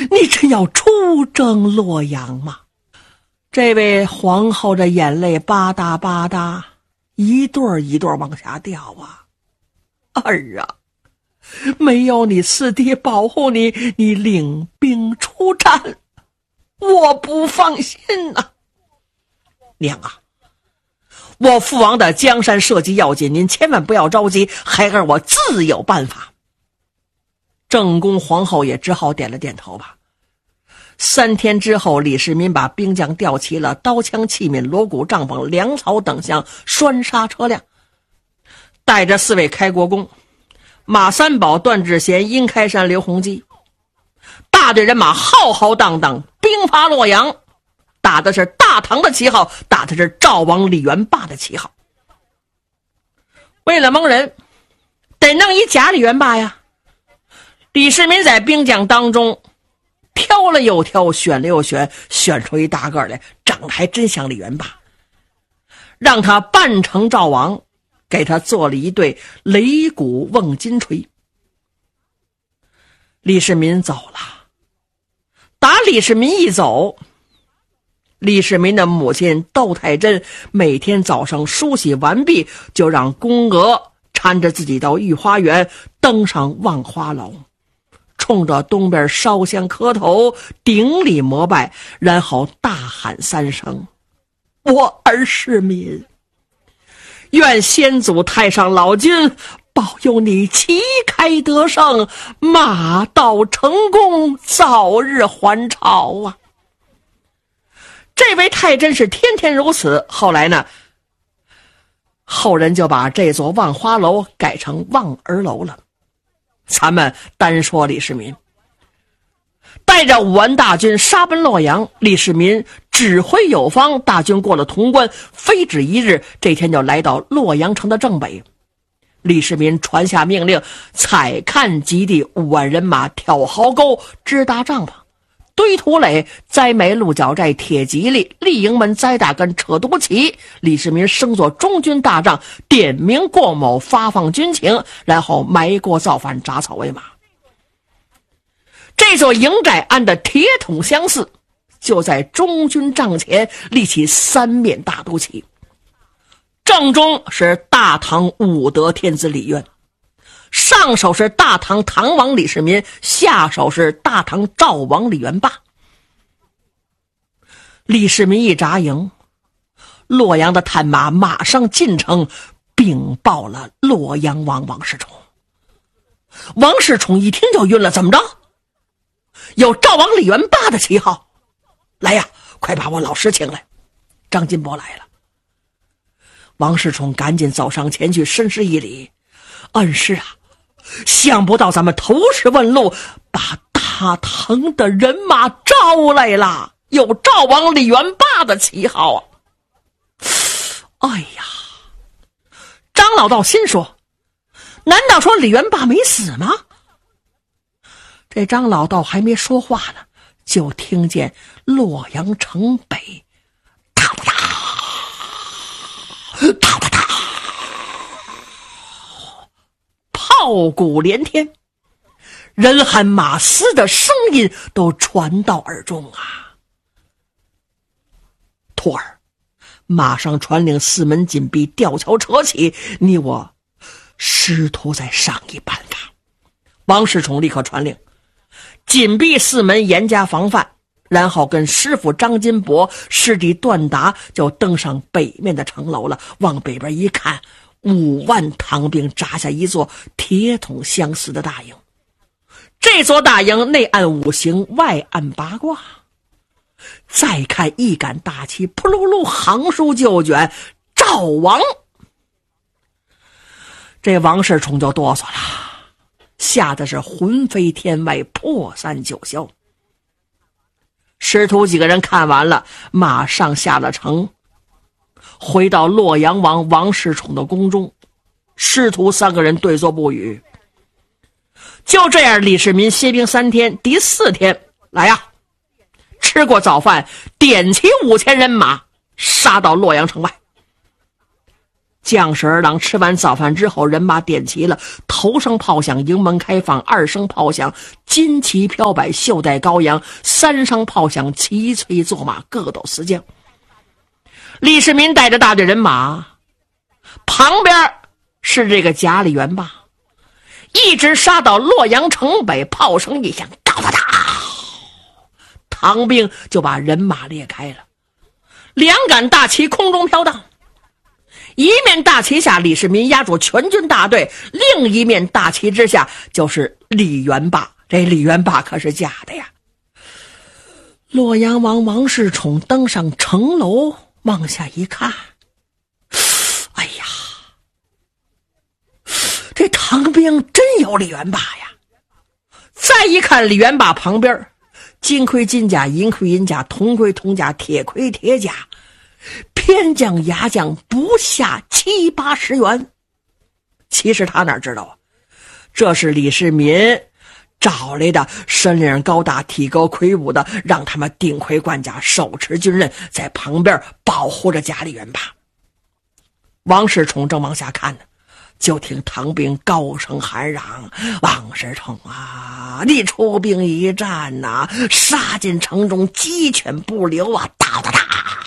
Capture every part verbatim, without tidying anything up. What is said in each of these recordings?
你真要出征洛阳吗？这位皇后的眼泪吧嗒吧嗒一对一对往下掉啊。儿啊，没有你四弟保护你，你领兵出战，我不放心啊。娘啊，我父王的江山社稷要紧，您千万不要着急，孩儿我自有办法。正宫皇后也只好点了点头吧。三天之后，李世民把兵将调齐了，刀枪器皿、锣鼓帐篷、粮草等项拴杀车辆，带着四位开国公马三宝、段志贤、殷开山、刘弘基，大队人马浩浩荡荡兵发洛阳，打的是大唐的旗号，打的是赵王李元霸的旗号。为了蒙人，得弄一假李元霸呀。李世民在兵将当中挑了又挑，选了又选，选出一大个来，长得还真像李元霸，让他扮成赵王，给他做了一对擂鼓瓮金锤。李世民走了。打李世民一走，李世民的母亲窦太真每天早上梳洗完毕，就让宫娥搀着自己到御花园，登上望花楼，冲着东边烧香磕头，顶礼膜拜，然后大喊三声：我儿世民，愿先祖太上老君保佑你旗开得胜，马到成功，早日还朝啊。这位太真是天天如此。后来呢，后人就把这座望花楼改成望儿楼了。咱们单说李世民，带着五万大军杀奔洛阳，李世民指挥有方，大军过了潼关，非止一日，这天就来到洛阳城的正北。李世民传下命令，采看基地五万人马，挑壕沟，支搭帐篷，堆土垒，栽梅鹿角寨，铁吉利，立营门，栽大根，扯独旗。李世民升作中军大帐，点名过某，发放军情，然后埋锅造饭，铡草为马。这座营寨安的铁桶相似，就在中军帐前立起三面大都旗，正中是大唐武德天子李渊，上手是大唐唐王李世民，下手是大唐赵王李元霸。李世民一扎营，洛阳的探马马上进城禀报了洛阳王王世充。王世充一听就晕了，怎么着？有赵王李元霸的旗号？来呀，快把我老师请来。张金波来了。王世充赶紧走上前去，深施一礼：恩师啊，想不到咱们头时问路，把大唐的人马招来了，有赵王李元霸的旗号啊。哎呀，张老道心说，难道说李元霸没死吗？这张老道还没说话呢，就听见洛阳城北哒哒哒哒哒，炮鼓连天，人喊马嘶的声音都传到耳中啊。徒儿，马上传令四门紧闭，吊桥扯起，你我师徒再商议办法。王世充立刻传令，紧闭四门，严加防范，然后跟师傅张金伯、师弟段达就登上北面的城楼了。往北边一看，五万唐兵扎下一座铁桶相似的大营，这座大营内按五行，外按八卦。再看一杆大旗，扑噜噜行书就卷，赵王。这王世充就哆嗦了，吓得是魂飞天外，破三九霄。师徒几个人看完了，马上下了城，回到洛阳王王世充的宫中。师徒三个人对坐不语。就这样，李世民歇兵三天，第四天来呀，吃过早饭，点齐五千人马，杀到洛阳城外。 将士儿郎吃完早饭之后，人马点齐了，头声炮响，营门开放；二声炮响，旌旗飘摆，袖带高扬；三声炮响，齐催作马，各斗四将。李世民带着大队人马，旁边是这个贾里元霸，一直杀到洛阳城北，炮声一响，哒哒哒，唐兵就把人马裂开了。两杆大旗空中飘荡，一面大旗下李世民压住全军大队，另一面大旗之下就是李元霸。这李元霸可是假的呀。洛阳王王世充登上城楼，往下一看，哎呀，这唐兵真有李元霸呀。再一看李元霸旁边，金盔金甲，银盔银甲，铜盔铜甲，铁盔铁甲，偏将牙将不下七八十员。其实他哪知道啊，这是李世民找来的身量高大体格魁梧的，让他们顶盔贯甲，手持军刃，在旁边保护着贾里元霸。王世充正往下看呢，就听唐兵高声喊嚷：王世充啊，你出兵一战啊，杀进城中，鸡犬不留啊，哒哒哒。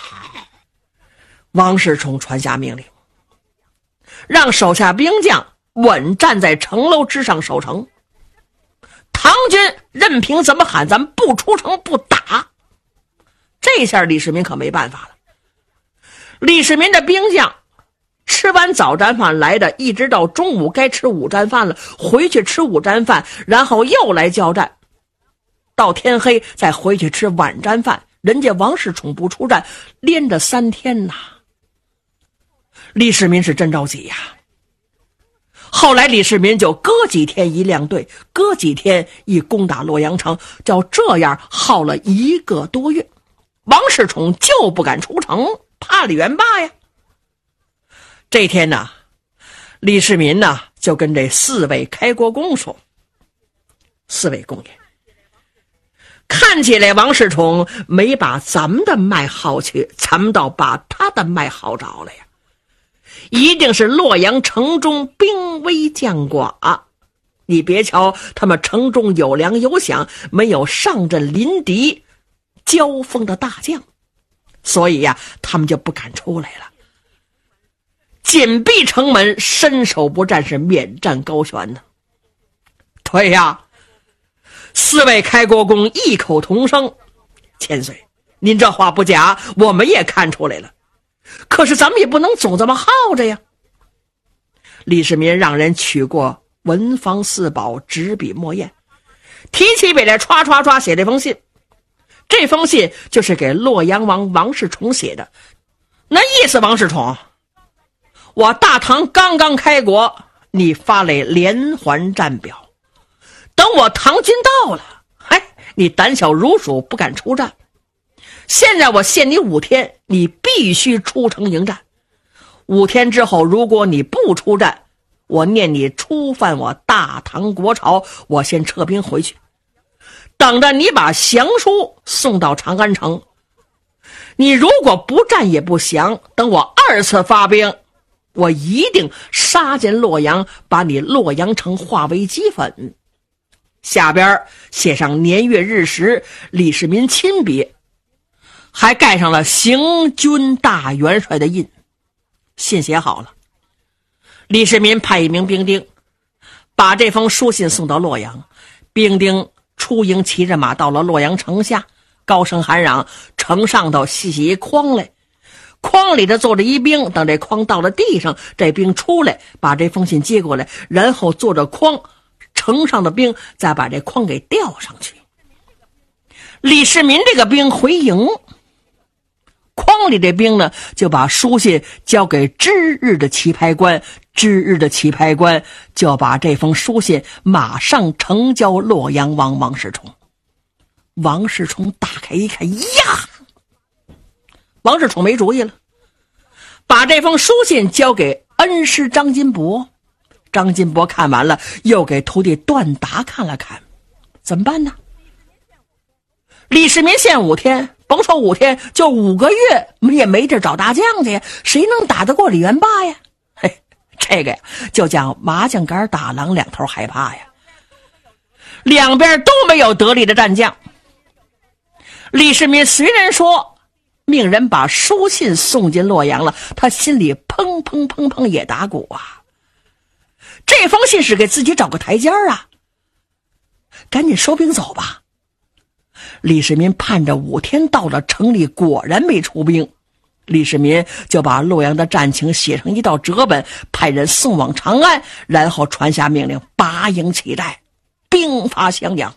王世充传下命令，让手下兵将稳站在城楼之上守城。唐军任凭怎么喊，咱们不出城不打。这下李世民可没办法了。李世民的兵将吃完早战饭来的，一直到中午该吃午战饭了，回去吃午战饭，然后又来交战，到天黑再回去吃晚战饭。人家王世充不出战，连着三天呐。李世民是真着急呀。后来李世民就隔几天一亮队，隔几天一攻打洛阳城，就这样耗了一个多月。王世充就不敢出城，怕李元霸呀。这天呢，李世民呢就跟这四位开国公说：四位公爷，看起来王世充没把咱们的脉好去，咱们倒把他的脉好着了呀。一定是洛阳城中兵危将寡，你别瞧他们城中有粮有饷，没有上阵临敌交锋的大将，所以呀、啊，他们就不敢出来了。紧闭城门，伸手不战，是免战高悬呢。对呀，四位开国公异口同声：千岁，您这话不假，我们也看出来了。可是咱们也不能总这么耗着呀。李世民让人取过文房四宝，执笔墨砚，提起笔来唰唰唰写这封信。这封信就是给洛阳王王世充写的。那意思，王世充，我大唐刚刚开国，你发来连环战表，等我唐军到了，哎，你胆小如鼠，不敢出战。现在我限你五天，你必须出城迎战。五天之后，如果你不出战，我念你触犯我大唐国朝，我先撤兵回去，等着你把降书送到长安城。你如果不战也不降，等我二次发兵，我一定杀进洛阳，把你洛阳城化为齑粉。下边写上年月日时，李世民亲笔，还盖上了行军大元帅的印。信写好了，李世民派一名兵丁把这封书信送到洛阳。兵丁出营，骑着马到了洛阳城下，高声喊嚷：城上头细细一筐来，筐里头坐着一兵。等这筐到了地上，这兵出来把这封信接过来，然后坐着筐，城上的兵再把这筐给吊上去。李世民这个兵回营，筐里这兵呢就把书信交给值日的棋牌官，值日的棋牌官就把这封书信马上呈交洛阳王王世充。王世充打开一看，呀，王世充没主意了，把这封书信交给恩师张金伯。张金伯看完了，又给徒弟段达看了看，怎么办呢？李世民限五天，甭说五天，就五个月也没地找大将去呀，谁能打得过李元霸呀？ 这个呀，就叫麻将杆打狼，两头害怕呀。两边都没有得力的战将。李世民虽然说命人把书信送进洛阳了，他心里砰砰砰砰也打鼓啊。这封信是给自己找个台阶啊，赶紧收兵走吧。李世民盼着五天到了，城里果然没出兵。李世民就把洛阳的战情写成一道折本，派人送往长安，然后传下命令，拔营起寨，兵发襄阳。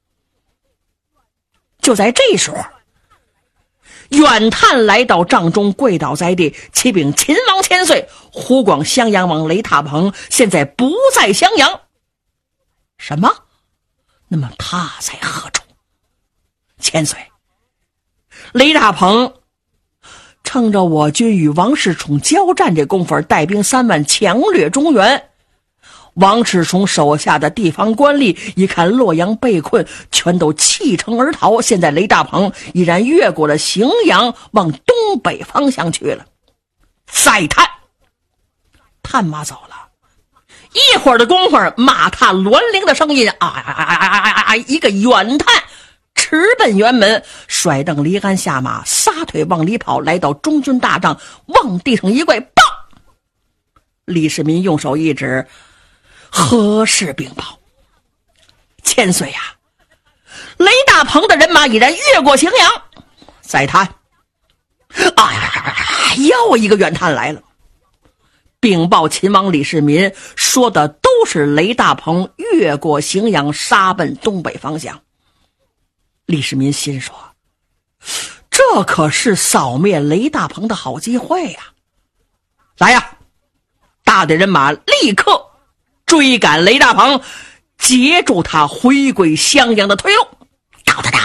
就在这时候，远探来到帐中，跪倒在地，启禀秦王千岁，湖广襄阳王雷大鹏现在不在襄阳。什么？那么他在何处？千岁，雷大鹏趁着我军与王世充交战这功夫，带兵三万强掠中原。王世充手下的地方官吏一看洛阳被困，全都弃城而逃。现在雷大鹏已然越过了荥阳，往东北方向去了。再探，探马走了。一会儿的功夫，马踏銮铃的声音，啊啊啊啊啊啊！一个远探直奔辕门，甩蹬离鞍下马，撒腿往里跑，来到中军大帐，往地上一跪，砰！李世民用手一指，何事禀报？千岁呀、啊，雷大鹏的人马已然越过荥阳。再探，啊呀，又一个远探来了。禀报秦王李世民，说的都是雷大鹏越过荥阳，杀奔东北方向。李世民心说，这可是扫灭雷大鹏的好机会呀、啊！来呀，大队人马立刻追赶雷大鹏，截住他回归襄阳的退路。哒哒哒，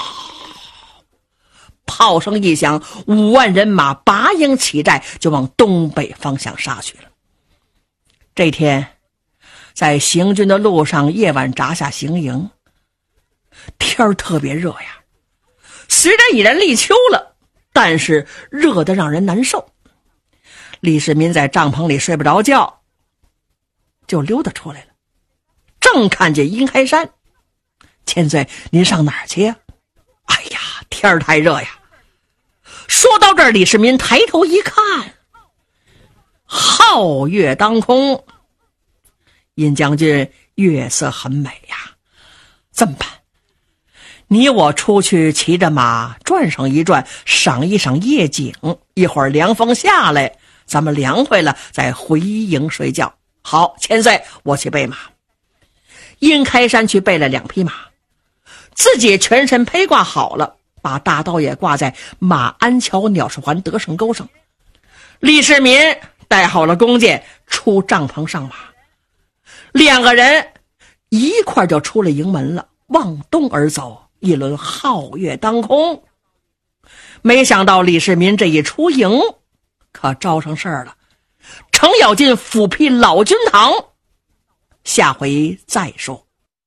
炮声一响，五万人马拔营起寨，就往东北方向杀去了。这天，在行军的路上，夜晚扎下行营，天儿特别热呀。虽然已然立秋了，但是热得让人难受。李世民在帐篷里睡不着觉，就溜达出来了。正看见殷开山，千岁，您上哪儿去呀？哎呀，天儿太热呀。说到这儿，李世民抬头一看，皓月当空，殷将军，月色很美呀。这么办，你我出去骑着马转上一转，赏一赏夜景，一会儿凉风下来，咱们凉快了再回营睡觉。好，千岁，我去备马。殷开山去备了两匹马，自己全身披挂好了，把大刀也挂在马鞍桥鸟翅环得胜钩上。李世民带好了弓箭，出帐篷上马，两个人一块就出了营门了，往东而走。一轮皓月当空，没想到李世民这一出营，可招上事儿了。程咬金斧劈老君堂，下回再说。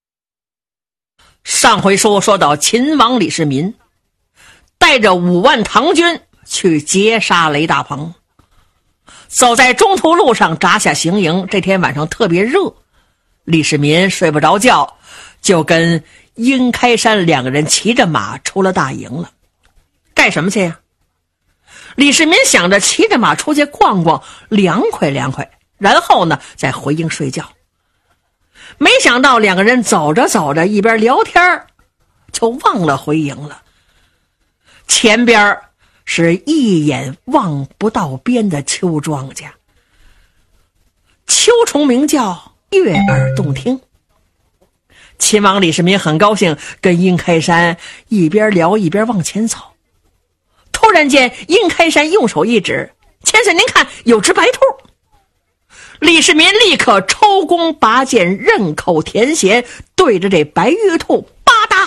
上回书说到秦王李世民带着五万唐军去截杀雷大鹏，走在中途路上扎下行营。这天晚上特别热，李世民睡不着觉，就跟殷开山两个人骑着马出了大营了。干什么去呀？李世民想着骑着马出去逛逛，凉快凉快，然后呢再回营睡觉。没想到两个人走着走着，一边聊天就忘了回营了。前边是一眼望不到边的秋庄稼，秋虫鸣叫，悦耳动听。秦王李世民很高兴，跟殷开山一边聊一边往前走。突然间，殷开山用手一指，千岁您看，有只白兔。李世民立刻抽弓拔箭，刃口填弦，对着这白玉兔吧嗒，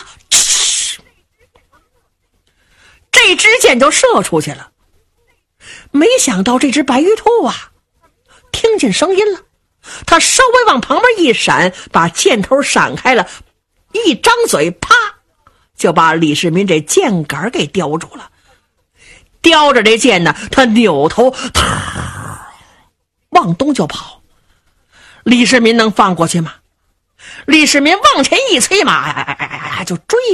这支箭就射出去了。没想到这只白玉兔啊，听见声音了，他稍微往旁边一闪，把箭头闪开了，一张嘴，啪，就把李世民这箭杆给叼住了。叼着这箭呢，他扭头往东就跑。李世民能放过去吗？李世民往前一催马，哎哎哎哎，就追